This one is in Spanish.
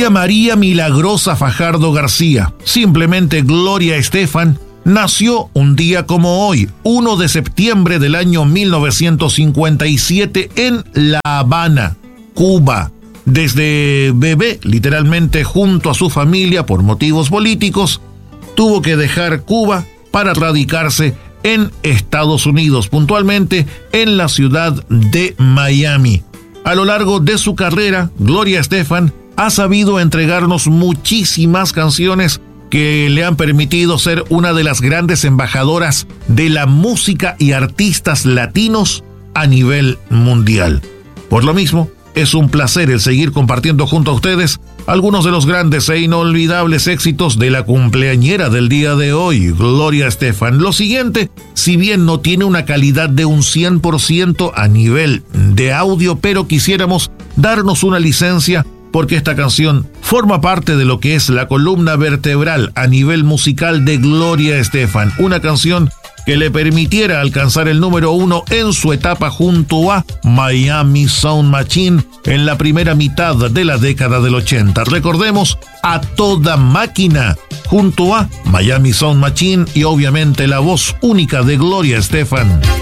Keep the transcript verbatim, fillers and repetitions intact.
Gloria María Milagrosa Fajardo García, simplemente Gloria Estefan, nació un día como hoy, primero de septiembre del año mil novecientos cincuenta y siete en La Habana, Cuba. Desde bebé, literalmente junto a su familia por motivos políticos, tuvo que dejar Cuba para radicarse en Estados Unidos, puntualmente en la ciudad de Miami. A lo largo de su carrera, Gloria Estefan ha sabido entregarnos muchísimas canciones que le han permitido ser una de las grandes embajadoras de la música y artistas latinos a nivel mundial. Por lo mismo, es un placer el seguir compartiendo junto a ustedes algunos de los grandes e inolvidables éxitos de la cumpleañera del día de hoy, Gloria Estefan. Lo siguiente, si bien no tiene una calidad de un cien por ciento a nivel de audio, pero quisiéramos darnos una licencia porque esta canción forma parte de lo que es la columna vertebral a nivel musical de Gloria Estefan, una canción que le permitiera alcanzar el número uno en su etapa junto a Miami Sound Machine en la primera mitad de la década del ochenta. Recordemos A Toda Máquina junto a Miami Sound Machine y obviamente la voz única de Gloria Estefan.